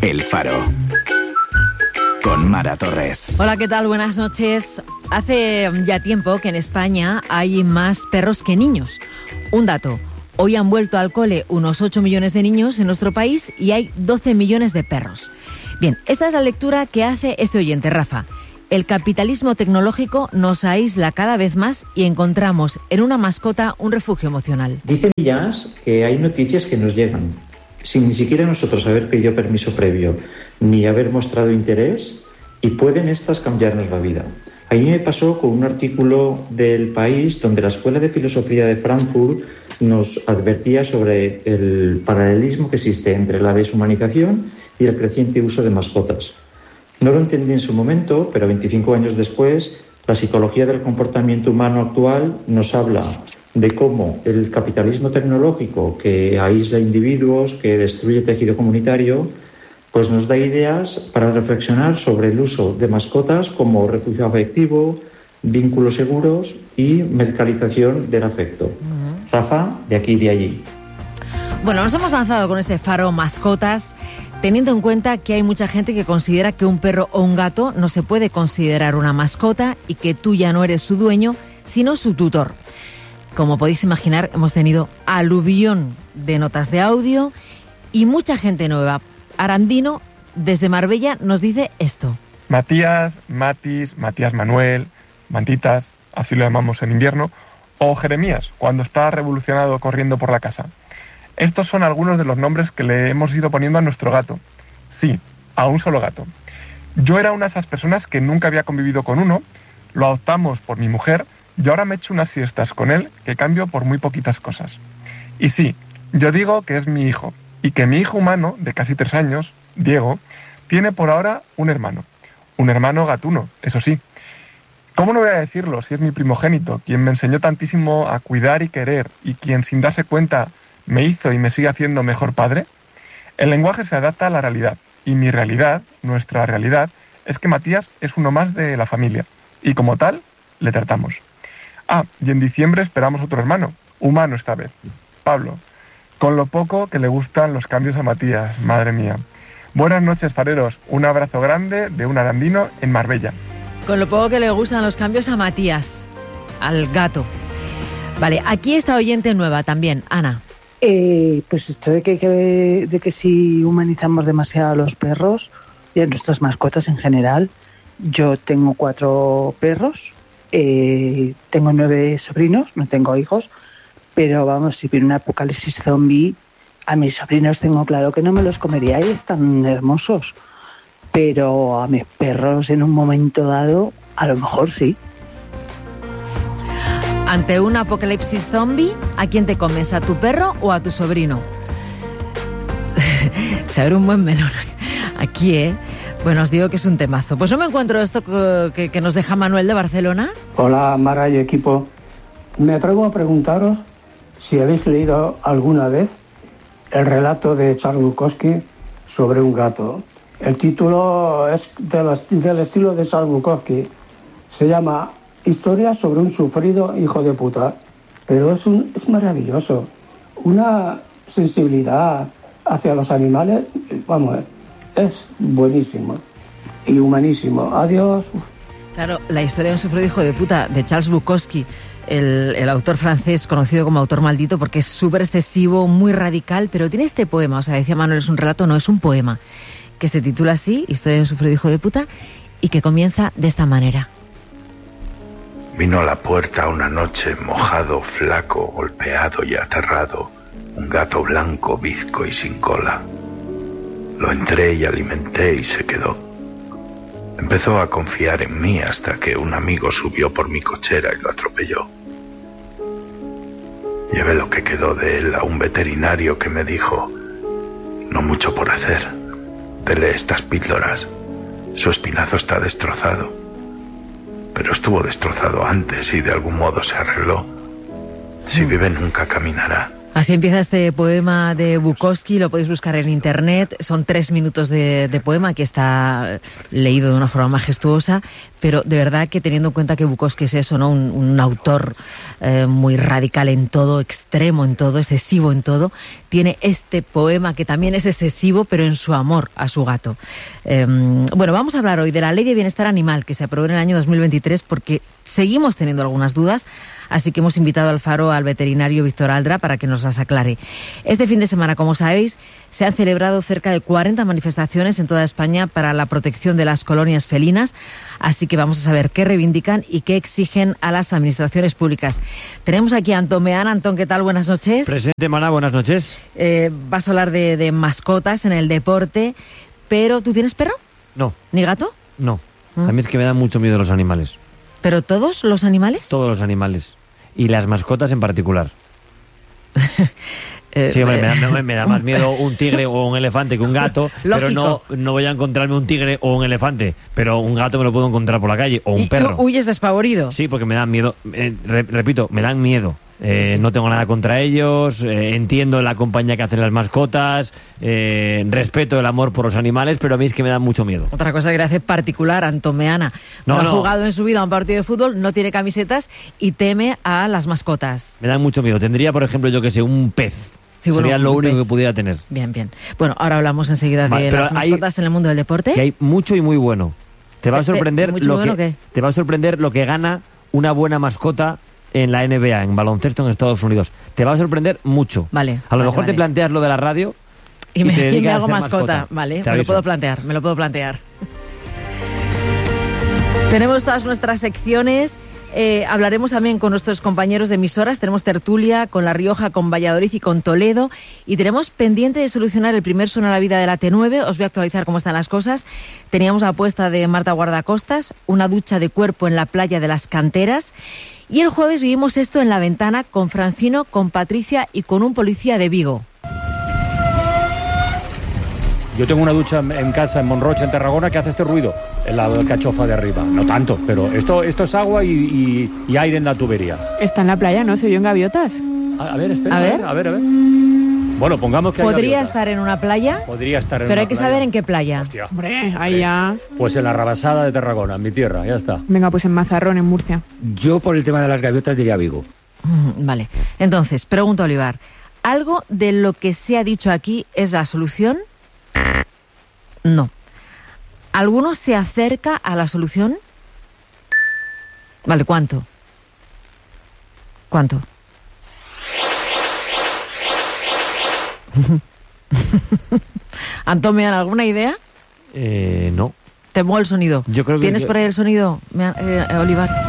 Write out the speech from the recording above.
El Faro. Con Mara Torres. Hola, ¿qué tal? Buenas noches. Hace ya tiempo que en España hay más perros que niños. Un dato. Hoy han vuelto al cole unos 8 millones de niños en nuestro país y hay 12 millones de perros. Bien, esta es la lectura que hace este oyente, Rafa. El capitalismo tecnológico nos aísla cada vez más y encontramos en una mascota un refugio emocional. Dice Millás que hay noticias que nos llegan, sin ni siquiera nosotros haber pedido permiso previo, ni haber mostrado interés, y pueden estas cambiarnos la vida. A mí me pasó con un artículo del País donde la Escuela de Filosofía de Frankfurt nos advertía sobre el paralelismo que existe entre la deshumanización y el creciente uso de mascotas. No lo entendí en su momento, pero 25 años después, la psicología del comportamiento humano actual nos habla de cómo el capitalismo tecnológico, que aísla individuos, que destruye tejido comunitario, pues nos da ideas para reflexionar sobre el uso de mascotas como refugio afectivo, vínculos seguros y mercantilización del afecto. Rafa, de aquí y de allí. Bueno, nos hemos lanzado con este Faro Mascotas, teniendo en cuenta que hay mucha gente que considera que un perro o un gato no se puede considerar una mascota y que tú ya no eres su dueño, sino su tutor. Como podéis imaginar, hemos tenido aluvión de notas de audio y mucha gente nueva. Arandino, desde Marbella, nos dice esto. Matías, Matis, Matías Manuel, Mantitas, así lo llamamos en invierno, o Jeremías, cuando está revolucionado corriendo por la casa. Estos son algunos de los nombres que le hemos ido poniendo a nuestro gato. Sí, a un solo gato. Yo era una de esas personas que nunca había convivido con uno, lo adoptamos por mi mujer y ahora me echo unas siestas con él que cambio por muy poquitas cosas. Y sí, yo digo que es mi hijo y que mi hijo humano, de casi 3 años, Diego, tiene por ahora un hermano gatuno, eso sí. ¿Cómo no voy a decirlo si es mi primogénito, quien me enseñó tantísimo a cuidar y querer y quien sin darse cuenta me hizo y me sigue haciendo mejor padre? El lenguaje se adapta a la realidad y mi realidad, nuestra realidad, es que Matías es uno más de la familia y como tal le tratamos. Y en diciembre esperamos otro hermano, humano esta vez, Pablo, con lo poco que le gustan los cambios a Matías, madre mía. Buenas noches, fareros, un abrazo grande de un arandino en Marbella. Con lo poco que le gustan los cambios a Matías, al gato. Vale, aquí está oyente nueva también, Ana. Pues esto de que si humanizamos demasiado a los perros y a nuestras mascotas en general. Yo tengo 4 perros, tengo 9 sobrinos, no tengo hijos, pero vamos, si viene un apocalipsis zombie, a mis sobrinos tengo claro que no me los comería y están hermosos, pero a mis perros en un momento dado, a lo mejor sí. Ante un apocalipsis zombie, ¿a quién te comes? ¿A tu perro o a tu sobrino? Se abre un buen melón aquí, ¿eh? Bueno, os digo que es un temazo. Pues no me encuentro esto que nos deja Manuel de Barcelona. Hola, Mara y equipo. Me atrevo a preguntaros si habéis leído alguna vez el relato de Charles Bukowski sobre un gato. El título es del estilo de Charles Bukowski. Se llama Historia sobre un sufrido hijo de puta. Pero es maravilloso. Una sensibilidad hacia los animales, vamos, es buenísimo y humanísimo. Adiós. Claro, la historia de un sufrido hijo de puta de Charles Bukowski, el autor francés conocido como autor maldito porque es súper excesivo, muy radical, pero tiene este poema, o sea, decía Manuel, es un relato, no es un poema, que se titula así, Historia de un sufrido hijo de puta, y que comienza de esta manera. Vino a la puerta una noche mojado, flaco, golpeado y aterrado, un gato blanco, bizco y sin cola. Lo entré y alimenté y se quedó. Empezó a confiar en mí hasta que un amigo subió por mi cochera y lo atropelló. Llevé lo que quedó de él a un veterinario que me dijo: no mucho por hacer, dele estas píldoras, su espinazo está destrozado. Pero estuvo destrozado antes y de algún modo se arregló. Si vive nunca caminará. Así empieza este poema de Bukowski, lo podéis buscar en internet, son 3 minutos de poema que está leído de una forma majestuosa, pero de verdad que teniendo en cuenta que Bukowski es eso, ¿no? Un autor muy radical en todo, extremo en todo, excesivo en todo, tiene este poema que también es excesivo, pero en su amor a su gato. Bueno, vamos a hablar hoy de la Ley de Bienestar Animal que se aprobó en el año 2023 porque seguimos teniendo algunas dudas. Así que hemos invitado al Faro al veterinario Víctor Aldra para que nos las aclare. Este fin de semana, como sabéis, se han celebrado cerca de 40 manifestaciones en toda España para la protección de las colonias felinas. Así que vamos a saber qué reivindican y qué exigen a las administraciones públicas. Tenemos aquí a Antón Meana. Antón, ¿qué tal? Buenas noches. Presente, Mana, buenas noches. Vas a hablar de mascotas en el deporte, pero ¿tú tienes perro? No. ¿Ni gato? No. A mí es que me dan mucho miedo los animales. ¿Pero todos los animales? Todos los animales. Y las mascotas en particular. Sí, hombre, me da más miedo un tigre o un elefante que un gato. Lógico. Pero no voy a encontrarme un tigre o un elefante. Pero un gato me lo puedo encontrar por la calle. O un perro. ¿Huyes despavorido? Sí, porque me dan miedo. Repito, me dan miedo. Sí. No tengo nada contra ellos, entiendo la compañía que hacen las mascotas, respeto el amor por los animales, pero a mí es que me dan mucho miedo. Otra cosa que le hace particular a Antón Meana. No ha jugado en su vida a un partido de fútbol, no tiene camisetas y teme a las mascotas. Me dan mucho miedo. Tendría, por ejemplo, yo que sé, un pez. Sí, bueno, sería lo único que pudiera tener. Bien, bien. Bueno, ahora hablamos enseguida de las mascotas en el mundo del deporte. Que hay mucho y muy bueno. Te va a sorprender te va a sorprender lo que gana una buena mascota en la NBA, en baloncesto en Estados Unidos. Te va a sorprender mucho. Vale. A lo mejor te planteas lo de la radio y me hago mascota. Vale, me lo puedo plantear. Tenemos todas nuestras secciones. Hablaremos también con nuestros compañeros de emisoras. Tenemos tertulia con La Rioja, con Valladolid y con Toledo. Y tenemos pendiente de solucionar el primer Suena la Vida de la T9. Os voy a actualizar cómo están las cosas. Teníamos la apuesta de Marta Guardacostas, una ducha de cuerpo en la playa de las Canteras. Y el jueves vivimos esto en La Ventana con Francino, con Patricia y con un policía de Vigo. Yo tengo una ducha en casa en Monrocha, en Tarragona, que hace este ruido, en la cachofa de arriba. No tanto, pero esto es agua y aire en la tubería. Está en la playa, ¿no? ¿Se vio en gaviotas? A ver, espera, a ver. Bueno, pongamos que ¿Podría estar en una playa? Podría estar en Pero una hay que playa. saber en qué playa. Hostia. Hombre, ahí ya... Pues en la Rabasada de Tarragona, en mi tierra, ya está. Venga, pues en Mazarrón, en Murcia. Yo por el tema de las gaviotas diría Vigo. Vale. Entonces, pregunto a Olivar, ¿algo de lo que se ha dicho aquí es la solución? No. ¿Alguno se acerca a la solución? Vale, ¿cuánto? ¿Cuánto? Antón, ¿me dan alguna idea? No. ¿Te muevo el sonido? Yo creo que ¿Tienes por ahí el sonido, Olivar?